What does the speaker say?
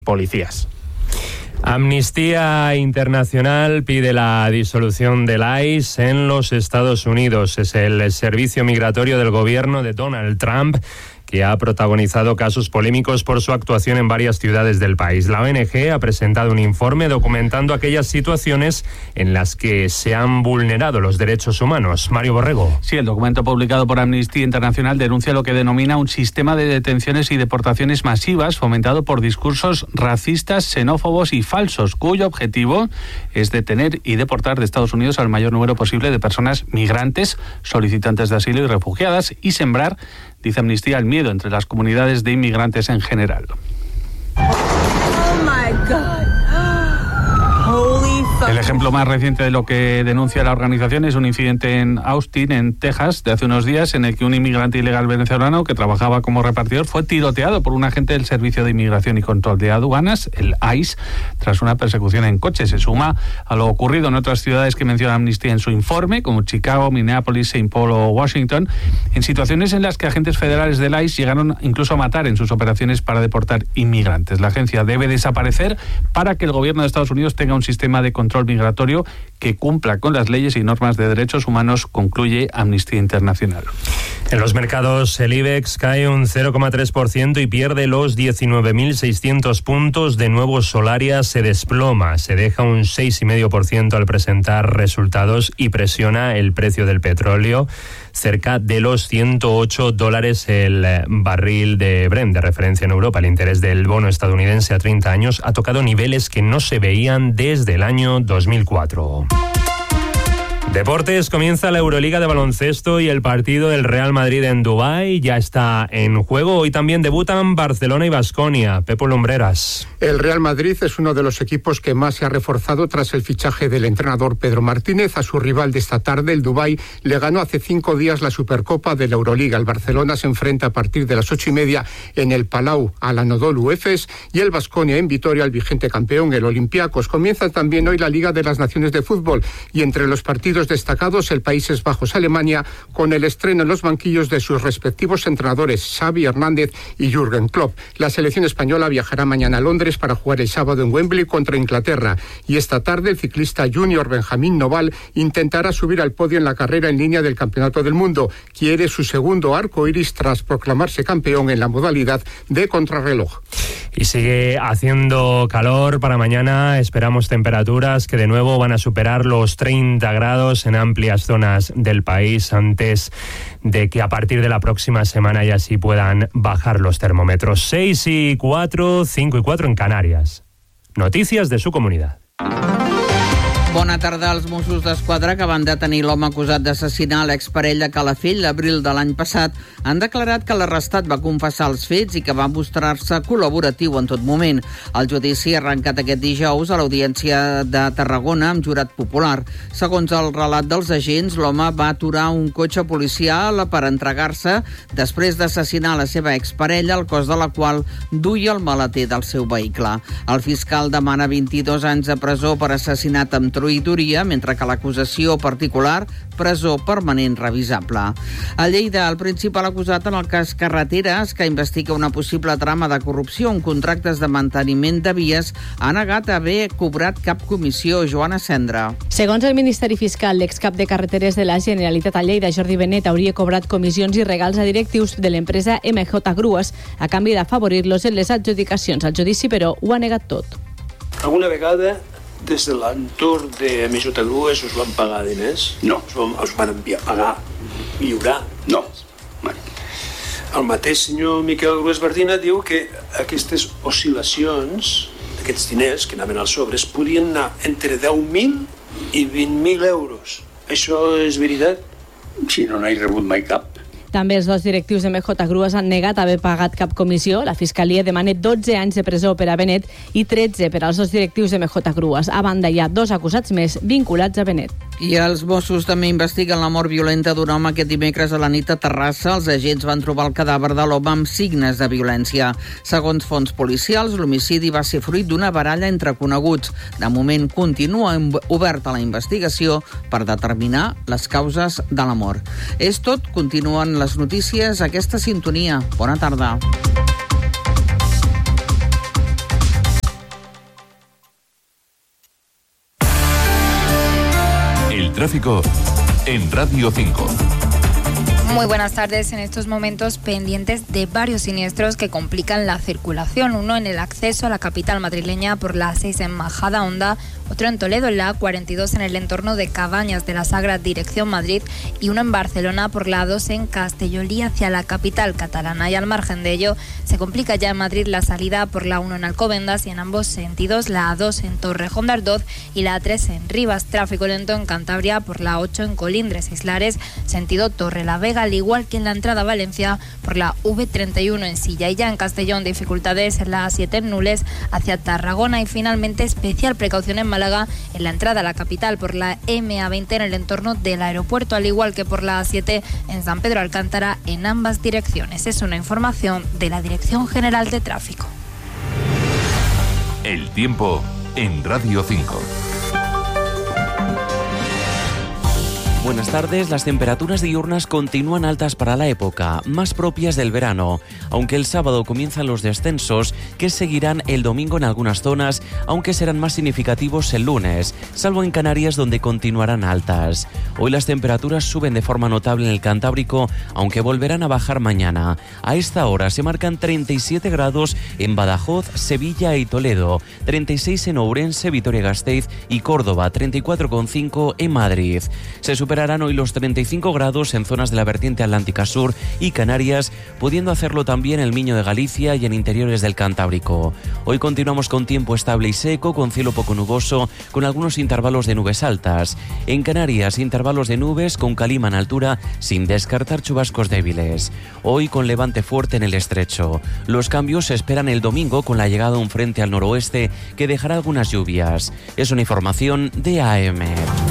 policías. Amnistía Internacional pide la disolución del ICE en los Estados Unidos. Es el servicio migratorio del gobierno de Donald Trump, que ha protagonizado casos polémicos por su actuación en varias ciudades del país. La ONG ha presentado un informe documentando aquellas situaciones en las que se han vulnerado los derechos humanos. Mario Borrego. Sí, el documento publicado por Amnistía Internacional denuncia lo que denomina un sistema de detenciones y deportaciones masivas fomentado por discursos racistas, xenófobos y falsos, cuyo objetivo es detener y deportar de Estados Unidos al mayor número posible de personas migrantes, solicitantes de asilo y refugiadas, y sembrar, dice Amnistía, el miedo entre las comunidades de inmigrantes en general. Oh my God. El ejemplo más reciente de lo que denuncia la organización es un incidente en Austin, en Texas, de hace unos días, en el que un inmigrante ilegal venezolano que trabajaba como repartidor fue tiroteado por un agente del Servicio de Inmigración y Control de Aduanas, el ICE, tras una persecución en coche. Se suma a lo ocurrido en otras ciudades que menciona Amnistía en su informe, como Chicago, Minneapolis, St. Paul o Washington, en situaciones en las que agentes federales del ICE llegaron incluso a matar en sus operaciones para deportar inmigrantes. La agencia debe desaparecer para que el gobierno de Estados Unidos tenga un sistema de control migratorio que cumpla con las leyes y normas de derechos humanos, concluye Amnistía Internacional. En los mercados, el IBEX cae un 0,3% y pierde los 19.600 puntos. De nuevo, Solaria se desploma, se deja un 6,5% al presentar resultados y presiona el precio del petróleo cerca de los $108 el barril de Brent, de referencia en Europa. El interés del bono estadounidense a 30 años ha tocado niveles que no se veían desde el año 2004. Deportes, comienza la Euroliga de baloncesto y el partido del Real Madrid en Dubái ya está en juego. Hoy también debutan Barcelona y Baskonia. Pepo Lumbreras. El Real Madrid es uno de los equipos que más se ha reforzado tras el fichaje del entrenador Pedro Martínez. A su rival de esta tarde, el Dubái, le ganó hace 5 días la Supercopa de la Euroliga. El Barcelona se enfrenta a partir de las 8:30 en el Palau al Anadolu Efes y el Baskonia en Vitoria al vigente campeón, el Olympiacos. Comienza también hoy la Liga de las Naciones de Fútbol y entre los partidos destacados el Países Bajos-Alemania, con el estreno en los banquillos de sus respectivos entrenadores Xavi Hernández y Jürgen Klopp. La selección española viajará mañana a Londres para jugar el sábado en Wembley contra Inglaterra, y esta tarde el ciclista junior Benjamín Noval intentará subir al podio en la carrera en línea del Campeonato del Mundo. Quiere su segundo arco iris tras proclamarse campeón en la modalidad de contrarreloj. Y sigue haciendo calor. Para mañana esperamos temperaturas que de nuevo van a superar los 30 grados en amplias zonas del país, antes de que a partir de la próxima semana ya sí puedan bajar los termómetros. 6:04, 5:04 en Canarias. Noticias de su comunidad. Bona tarda. Els Mossos d'Esquadra, que van detenir l'home acusat d'assassinar l'exparell de Calafell l'abril de l'any passat, han declarat que l'arrestat va confessar els fets i que va mostrar-se col·laboratiu en tot moment. El judici ha arrencat aquest dijous a l'Audiència de Tarragona amb jurat popular. Segons el relat dels agents, l'home va aturar un cotxe policial per entregar-se després d'assassinar la seva exparella, el cos de la qual duia el maleter del seu vehicle. El fiscal demana 22 anys de presó per assassinat amb traïdoria, mentre que l'acusació particular, presó permanent revisable. A Lleida, el principal acusat en el cas Carreteres, que investiga una possible trama de corrupció en contractes de manteniment de vies, ha negat haver cobrat cap comissió. Joana Cendra. Segons el Ministeri Fiscal, l'excap de Carreteres de la Generalitat a Lleida, Jordi Benet, hauria cobrat comissions i regals a directius de l'empresa MJ Grues a canvi d'afavorir-los en les adjudicacions. El judici, però, ho ha negat tot. Alguna vegada des de l'entorn de MJ Grues us van pagar diners? No. Us van enviar a pagar, lliurar? No. El mateix senyor Miquel Grues Bardina diu que aquestes oscil·lacions, aquests diners que anaven als sobres, podien anar entre 10.000 i 20.000 euros. Això és veritat? Si no n'he rebut mai cap. També els dos directius de MJ Grues han negat haver pagat cap comissió. La Fiscalia demana 12 anys de presó per a Benet i 13 per als dos directius de MJ Grues. A banda, hi ha 2 acusats més vinculats a Benet. I els Mossos també investiguen la mort violenta d'un home aquest dimecres a la nit a Terrassa. Els agents van trobar el cadàver de l'home amb signes de violència. Segons fonts policials, l'homicidi va ser fruit d'una baralla entre coneguts. De moment continua oberta la investigació per determinar les causes de la mort. És tot, continuen les notícies a aquesta sintonia. Bona tarda. tráfico en Radio 5. Muy buenas tardes. En estos momentos pendientes de varios siniestros que complican la circulación. Uno en el acceso a la capital madrileña por la A6 en Majadahonda, otro en Toledo en la A42 en el entorno de Cabañas de la Sagra dirección Madrid y uno en Barcelona por la A2 en Castellolí hacia la capital catalana. Y al margen de ello se complica ya en Madrid la salida por la 1 en Alcobendas y en ambos sentidos la A2 en Torrejón de Ardoz y la A3 en Rivas. Tráfico lento en Cantabria por la 8 en Colindres, Islares, sentido Torrelavega, al igual que en la entrada a Valencia por la V31 en Silla. Y ya en Castellón dificultades en la A7 en Nules hacia Tarragona y finalmente especial precaución en Málaga en la entrada a la capital por la MA20 en el entorno del aeropuerto, al igual que por la A7 en San Pedro Alcántara en ambas direcciones. Es una información de la Dirección General de Tráfico. El tiempo en Radio 5. Buenas tardes. Las temperaturas diurnas continúan altas para la época, más propias del verano, aunque el sábado comienzan los descensos que seguirán el domingo en algunas zonas, aunque serán más significativos el lunes, salvo en Canarias donde continuarán altas. Hoy las temperaturas suben de forma notable en el Cantábrico, aunque volverán a bajar mañana. A esta hora se marcan 37 grados en Badajoz, Sevilla y Toledo, 36 en Ourense, Vitoria-Gasteiz y Córdoba, 34,5 en Madrid. Se superarán hoy los 35 grados en zonas de la vertiente atlántica sur y Canarias, pudiendo hacerlo también el Miño de Galicia y en interiores del Cantábrico. Hoy continuamos con tiempo estable y seco, con cielo poco nuboso, con algunos intervalos de nubes altas. En Canarias, intervalos de nubes con calima en altura, sin descartar chubascos débiles. Hoy con levante fuerte en el estrecho. Los cambios se esperan el domingo con la llegada de un frente al noroeste que dejará algunas lluvias. Es una información de AM.